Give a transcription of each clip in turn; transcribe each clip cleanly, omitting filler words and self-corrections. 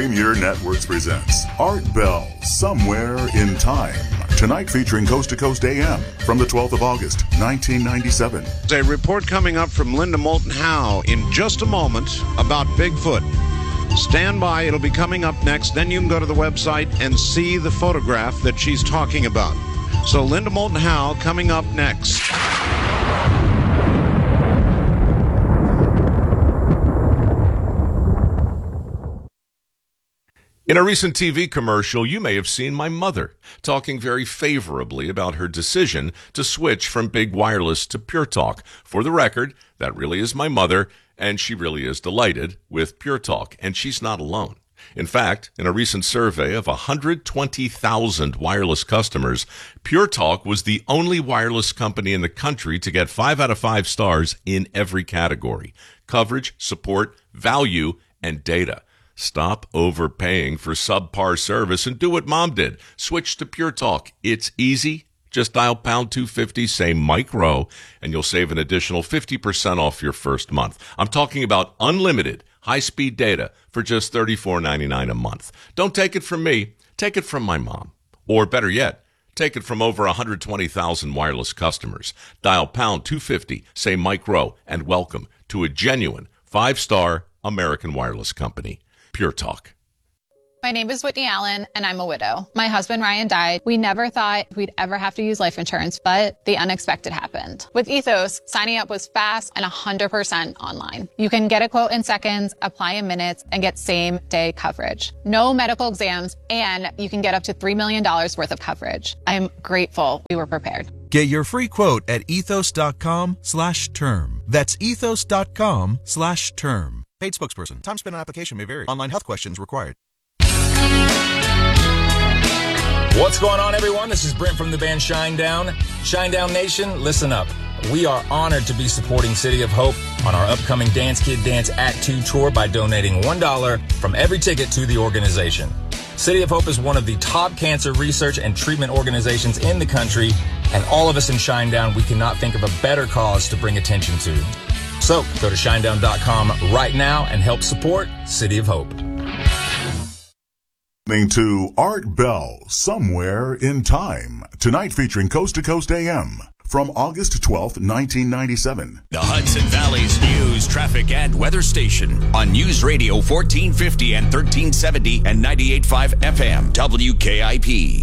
Premier Networks presents Art Bell, Somewhere in Time. Tonight featuring Coast to Coast AM from the 12th of August, 1997. A report coming up from Linda Moulton Howe in just a moment about Bigfoot. Stand by, it'll be coming up next. Then you can go to the website and see the photograph that she's talking about. So Linda Moulton Howe coming up next. In a recent TV commercial, you may have seen my mother talking very favorably about her decision to switch from Big Wireless to Pure Talk. For the record, that really is my mother, and she really is delighted with Pure Talk, and she's not alone. In fact, in a recent survey of 120,000 wireless customers, Pure Talk was the only wireless company in the country to get 5 out of 5 stars in every category: coverage, support, value, and data. Stop overpaying for subpar service and do what Mom did. Switch to Pure Talk. It's easy. Just dial pound 250, say Mike Rowe, and you'll save an additional 50% off your first month. I'm talking about unlimited high-speed data for just $34.99 a month. Don't take it from me. Take it from my mom. Or better yet, take it from over 120,000 wireless customers. Dial pound 250, say Mike Rowe, and welcome to a genuine 5-star American wireless company. Pure Talk. My name is Whitney Allen, and I'm a widow. My husband, Ryan, died. We never thought we'd ever have to use life insurance, but the unexpected happened. With Ethos, signing up was fast and 100% online. You can get a quote in seconds, apply in minutes, and get same-day coverage. No medical exams, and you can get up to $3 million worth of coverage. I'm grateful we were prepared. Get your free quote at ethos.com/term. That's ethos.com/term. Paid spokesperson. Time spent on application may vary. Online health questions required. What's going on, everyone? This is Brent from the band Shinedown. Shinedown Nation, listen up. We are honored to be supporting City of Hope on our upcoming Dance Kid Dance Act 2 tour by donating $1 from every ticket to the organization. City of Hope is one of the top cancer research and treatment organizations in the country, and all of us in Shinedown, we cannot think of a better cause to bring attention to. So go to shinedown.com right now and help support City of Hope. Listening to Art Bell, Somewhere in Time. Tonight featuring Coast to Coast AM from August 12th, 1997. The Hudson Valley's news, traffic, and weather station on News Radio 1450 and 1370 and 98.5 FM, WKIP.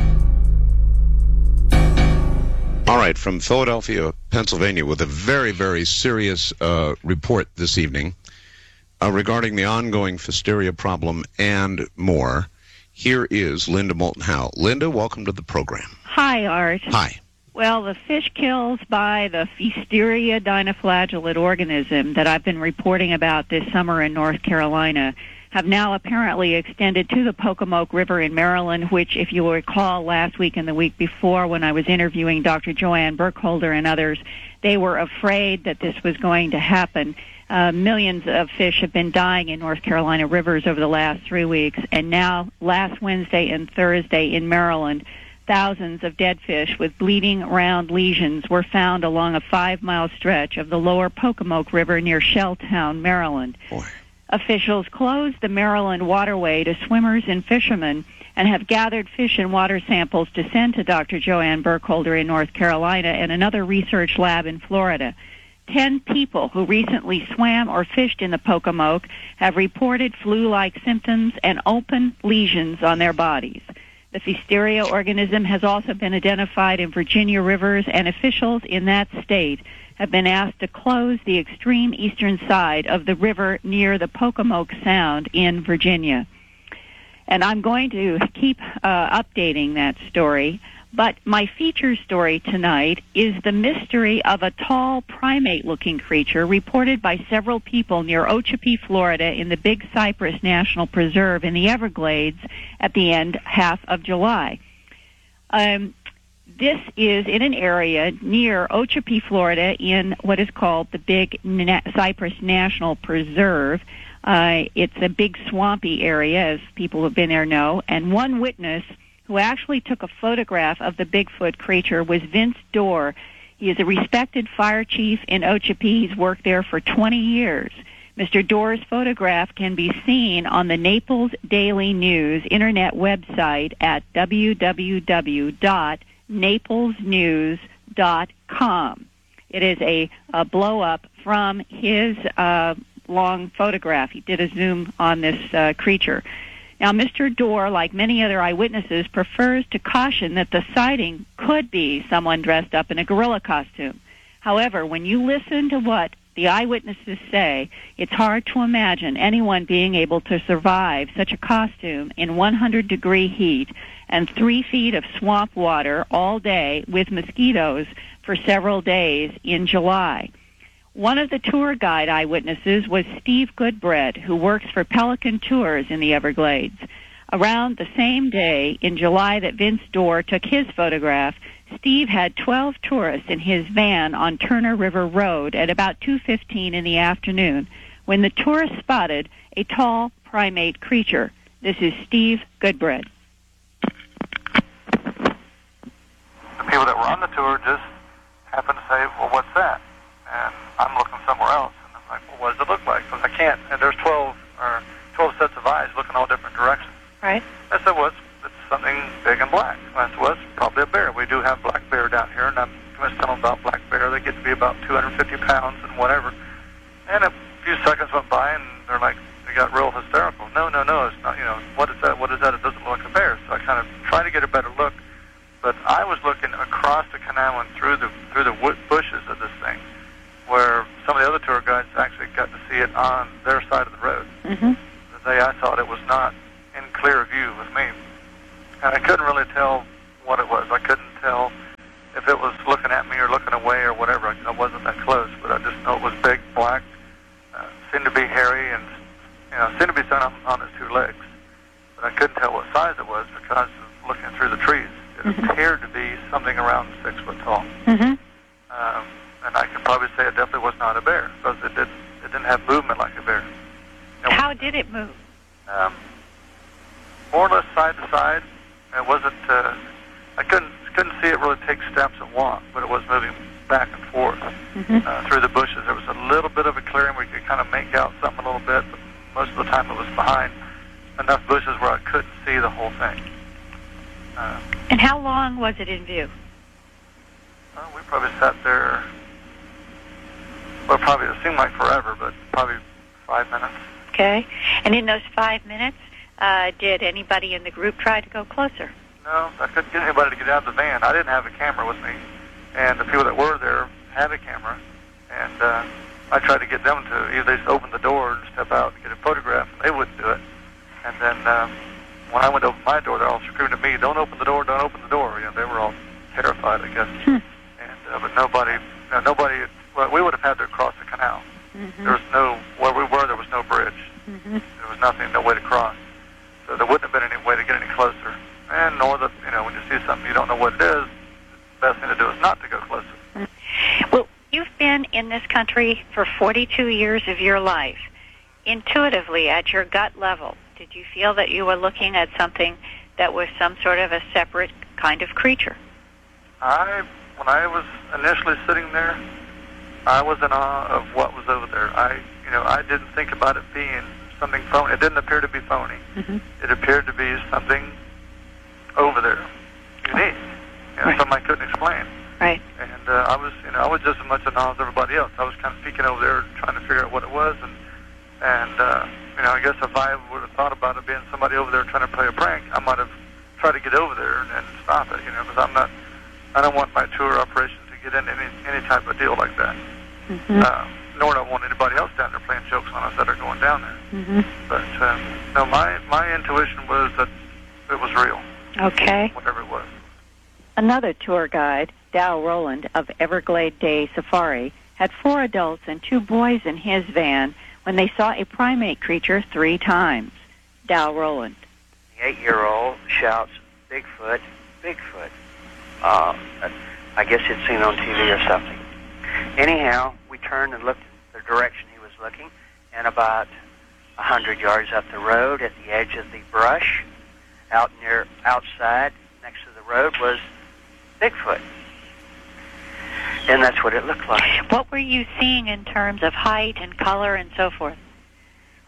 All right, from Philadelphia, Pennsylvania, with a very, very serious report this evening regarding the ongoing Pfiesteria problem and more. Here is Linda Moulton Howe. Linda, welcome to the program. Hi, Art. Hi. Well, the fish kills by the Pfiesteria dinoflagellate organism that I've been reporting about this summer in North Carolina have now apparently extended to the Pocomoke River in Maryland, which, if you will recall, last week and the week before when I was interviewing Dr. Joanne Burkholder and others, they were afraid that this was going to happen. Millions of fish have been dying in North Carolina rivers over the last 3 weeks, and now last Wednesday and Thursday in Maryland, thousands of dead fish with bleeding round lesions were found along a 5-mile stretch of the lower Pocomoke River near Shelltown, Maryland. Boy. Officials closed the Maryland waterway to swimmers and fishermen and have gathered fish and water samples to send to Dr. Joanne Burkholder in North Carolina and another research lab in Florida. 10 people who recently swam or fished in the Pocomoke have reported flu-like symptoms and open lesions on their bodies. The Pfiesteria organism has also been identified in Virginia rivers, and officials in that state have been asked to close the extreme eastern side of the river near the Pocomoke Sound in Virginia. And I'm going to keep updating that story, but my feature story tonight is the mystery of a tall primate-looking creature reported by several people near Okeechobee, Florida, in the Big Cypress National Preserve in the Everglades at the half of July. This is in an area near Okeechobee, Florida, in what is called the Big Cypress National Preserve. It's a big swampy area, as people who have been there know, and one witness who actually took a photograph of the Bigfoot creature was Vince Dorr. He is a respected fire chief in Okeechobee. He's worked there for 20 years. Mr. Doerr's photograph can be seen on the Naples Daily News internet website at www.naplesnews.com. It is a blow-up from his long photograph. He did a zoom on this creature. Now, Mr. Doerr, like many other eyewitnesses, prefers to caution that the sighting could be someone dressed up in a gorilla costume. However, when you listen to what the eyewitnesses say, it's hard to imagine anyone being able to survive such a costume in 100-degree heat and 3 feet of swamp water all day with mosquitoes for several days in July. One of the tour guide eyewitnesses was Steve Goodbread, who works for Pelican Tours in the Everglades. Around the same day in July that Vince Doerr took his photograph, Steve had 12 tourists in his van on Turner River Road at about 2:15 in the afternoon when the tourists spotted a tall primate creature. This is Steve Goodbread. The people that were on the tour just happened to say, well, what's that? And I'm looking somewhere else. And I'm like, well, what does it look like? Because I can't. And there's 12 sets of eyes looking all different directions. Right. I said, well, it's something big and black. I said, well, it's probably a bear. We do have black bear down here, and I'm going to tell them about black bear. They get to be about 250 pounds and whatever. And a few seconds went by, and they're like, they got real hysterical. No, it's not, what is that? What is that? It doesn't look like a bear. So I kind of tried to get a better look, but I was looking across the canal and through the bushes of this thing, where some of the other tour guides actually got to see it on their side of the road. Mm-hmm. The day I saw it was not in clear view with me. And I couldn't really tell what it was. I couldn't tell if it was looking at me or looking away or whatever. I wasn't that close, but I just know it was big, black, seemed to be hairy, and seemed to be standing on its 2 legs. But I couldn't tell what size it was because of looking through the trees. It appeared to be something around 6 foot tall. Mm-hmm. And I can probably say it definitely was not a bear because it didn't have movement like a bear. How did it move? More or less side to side. It wasn't. I couldn't see it really take steps and walk, but it was moving back and forth through the bushes. There was a little bit of a clearing where you could kind of make out something a little bit, but most of the time it was behind enough bushes where I couldn't see the whole thing. And how long was it in view? We probably sat there. Well, probably it seemed like forever, but probably 5 minutes. Okay. And in those 5 minutes, did anybody in the group try to go closer? No, I couldn't get anybody to get out of the van. I didn't have a camera with me, and the people that were there had a camera, and I tried to get them to either just open the door and step out and get a photograph, and they wouldn't do it. And then when I went to open my door, they're all screaming at me, "Don't open the door! Don't open the door!" They were all terrified, I guess. And but nobody. Well, we would have had to cross the canal. There was where we were. There was no bridge. There was nothing, no way to cross. So there wouldn't have been any way to get any closer. And nor when you see something you don't know what it is, the best thing to do is not to go closer. Well, you've been in this country for 42 years of your life. Intuitively, at your gut level, did you feel that you were looking at something that was some sort of a separate kind of creature? When I was initially sitting there, I was in awe of what was over there. I didn't think about it being something phony. It didn't appear to be phony. It appeared to be something over there, unique, something I couldn't explain. Right. And I was just as much in awe as everybody else. I was kind of peeking over there, trying to figure out what it was, and I guess if I would have thought about it being somebody over there trying to play a prank, I might have tried to get over there and stop it. Because I don't want my tour operation to get into any type of deal like that. Nor do I want anybody else down there playing jokes on us that are going down there. But no, my intuition was that it was real. Okay. Whatever it was. Another tour guide, Dow Rowland of Everglade Day Safari, had 4 adults and 2 boys in his van when they saw a primate creature 3 times. Dow Rowland. The 8-year-old shouts, "Bigfoot, Bigfoot." I guess he'd seen on TV or something. Anyhow, we turned and looked the direction he was looking, and about 100 yards up the road at the edge of the brush, outside next to the road, was Bigfoot. And that's what it looked like. What were you seeing in terms of height and color and so forth?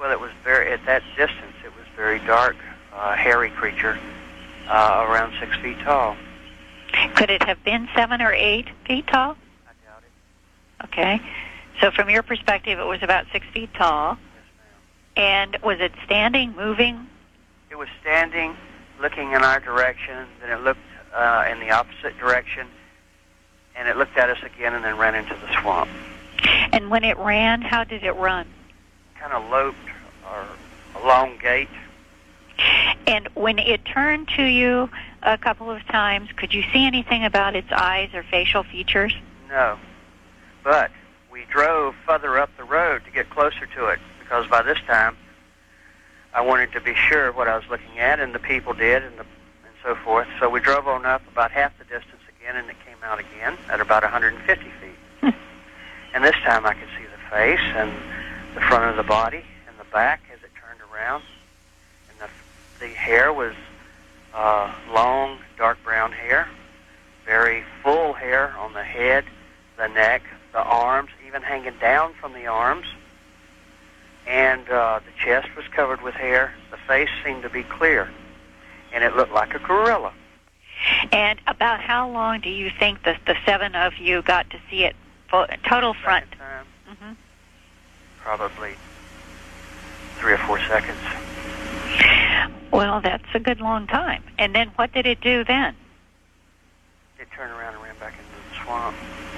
Well, it was at that distance, it was very dark, hairy creature, around 6 feet tall. Could it have been 7 or 8 feet tall? I doubt it. Okay. So from your perspective, it was about 6 feet tall. Yes, ma'am. And was it standing, moving? It was standing, looking in our direction, then it looked in the opposite direction, and it looked at us again and then ran into the swamp. And when it ran, how did it run? Kind of loped, or a long gait. And when it turned to you a couple of times, could you see anything about its eyes or facial features? No. But we drove further up the road to get closer to it, because by this time I wanted to be sure of what I was looking at, and the people did, and so forth. So we drove on up about half the distance again, and it came out again at about 150 feet. And this time I could see the face and the front of the body and the back as it turned around. And the hair was long, dark brown hair, very full hair on the head, the neck, the arms, even hanging down from the arms. And the chest was covered with hair. The face seemed to be clear, and it looked like a gorilla. And about how long do you think the 7 of you got to see it total front? Mm-hmm. Probably 3 or 4 seconds. Well, that's a good long time. And then what did it do then? It turned around and ran back into the swamp.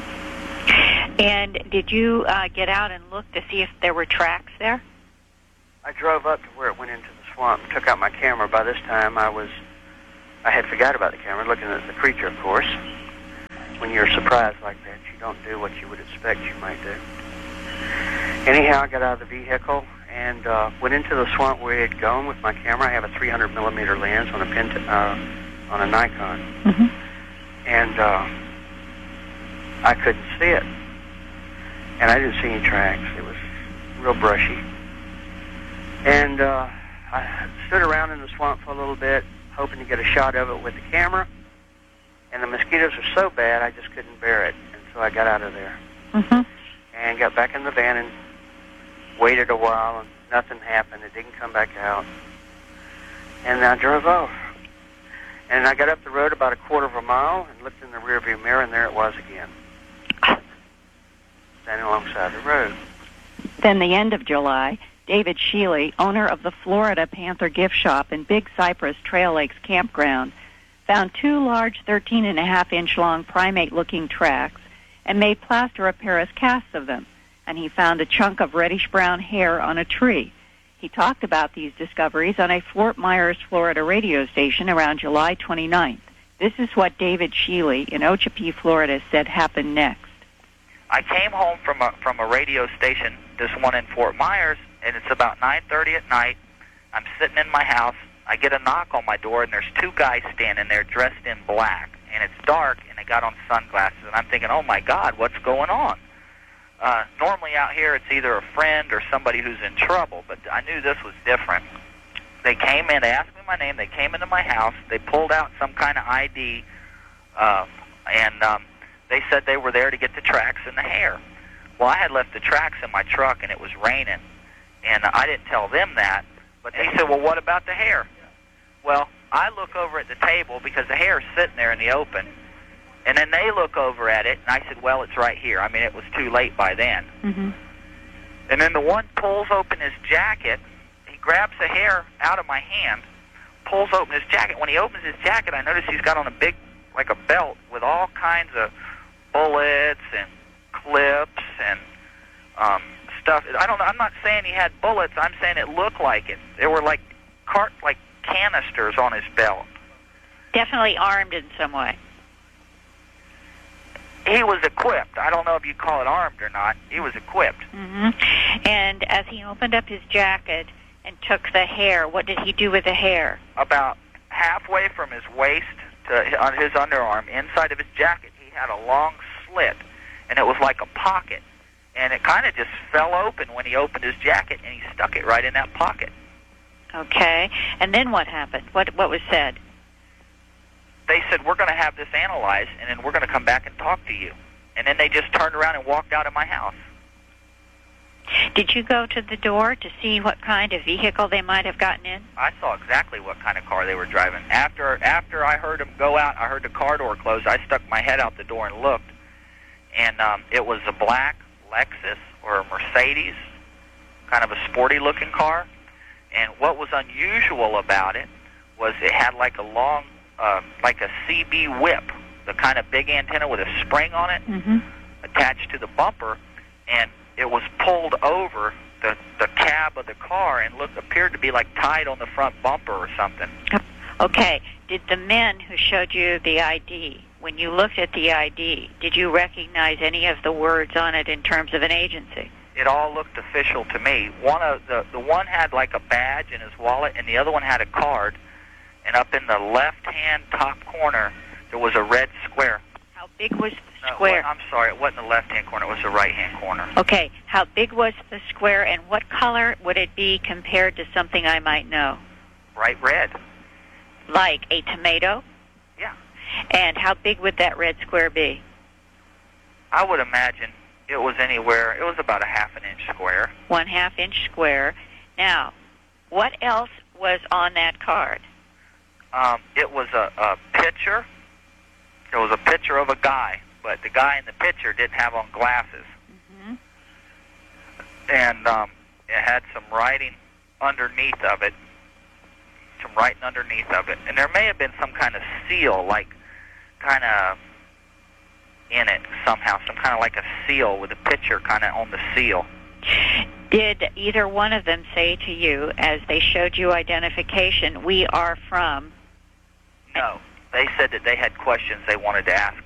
And did you get out and look to see if there were tracks there? I drove up to where it went into the swamp and took out my camera. By this time, I had forgot about the camera, looking at the creature, of course. When you're surprised like that, you don't do what you would expect you might do. Anyhow, I got out of the vehicle and went into the swamp where it had gone with my camera. I have a 300 millimeter lens on a Nikon. Mm-hmm. And I couldn't see it. And I didn't see any tracks. It was real brushy. And I stood around in the swamp for a little bit, hoping to get a shot of it with the camera. And the mosquitoes were so bad, I just couldn't bear it. And so I got out of there. Mm-hmm. And got back in the van and waited a while, and nothing happened. It didn't come back out. And I drove off. And I got up the road about a quarter of a mile and looked in the rearview mirror, and there it was again, standing alongside the road. Then the end of July, David Sheely, owner of the Florida Panther Gift Shop in Big Cypress Trail Lakes Campground, found 2 large 13.5-inch long primate-looking tracks and made plaster of Paris casts of them, and he found a chunk of reddish-brown hair on a tree. He talked about these discoveries on a Fort Myers, Florida radio station around July 29th. This is what David Sheely in Okeechobee, Florida, said happened next. I came home from a radio station, this one in Fort Myers, and it's about 9:30 at night. I'm sitting in my house. I get a knock on my door, and there's 2 guys standing there dressed in black, and it's dark, and they got on sunglasses, and I'm thinking, oh, my God, what's going on? Normally out here it's either a friend or somebody who's in trouble, but I knew this was different. They came in, they asked me my name, they came into my house, they pulled out some kind of ID, and they said they were there to get the tracks and the hair. Well, I had left the tracks in my truck, and it was raining, and I didn't tell them that, but they said, well, what about the hair? Well, I look over at the table because the hair is sitting there in the open, and then they look over at it, and I said, well, it's right here. I mean, it was too late by then. Mm-hmm. And then the one pulls open his jacket. He grabs the hair out of my hand, pulls open his jacket. When he opens his jacket, I notice he's got on a big, like a belt with all kinds of bullets and clips and stuff. I don't know. I'm not saying he had bullets. I'm saying it looked like it. There were like canisters on his belt. Definitely armed in some way. He was equipped. I don't know if you call it armed or not. He was equipped. Mm-hmm. And as he opened up his jacket and took the hair, what did he do with the hair? About halfway from his waist to on his underarm, inside of his jacket, he had a long slit, and it was like a pocket. And it kind of just fell open when he opened his jacket, and he stuck it right in that pocket. Okay. And then what happened? What was said? They said, we're going to have this analyzed, and then we're going to come back and talk to you. And then they just turned around and walked out of my house. Did you go to the door to see what kind of vehicle they might have gotten in? I saw exactly what kind of car they were driving. After I heard them go out, I heard the car door close. I stuck my head out the door and looked, and it was a black Lexus or a Mercedes, kind of a sporty-looking car. And what was unusual about it was it had like a long, like a CB whip, the kind of big antenna with a spring on it, attached to the bumper, and it was pulled over the cab of the car and appeared to be like tied on the front bumper or something. Okay. Did the men who showed you the ID, when you looked at the ID, did you recognize any of the words on it in terms of an agency? It all looked official to me. The one had like a badge in his wallet, and the other one had a card. And up in the left-hand top corner, there was a red square. How big was the square? I'm sorry, it wasn't the left-hand corner. It was the right-hand corner. Okay. How big was the square, and what color would it be compared to something I might know? Bright red. Like a tomato? Yeah. And how big would that red square be? I would imagine it was about a half-an-inch square. 1/2 inch square. Now, what else was on that card? It was a picture. It was a picture of a guy, but the guy in the picture didn't have on glasses. And it had some writing underneath of it. And there may have been some kind of seal, like kind of in it somehow, some kind of like a seal with a picture kind of on the seal. Did either one of them say to you, as they showed you identification, we are from? No. They said that they had questions they wanted to ask